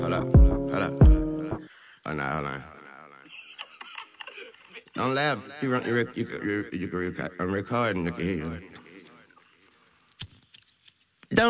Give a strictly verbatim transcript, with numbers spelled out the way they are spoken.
Hold up, hold up. Hold on, hold on. Don't laugh. You, run, you, rec- you, you, you, you, can record, I'm recording. You can hear you.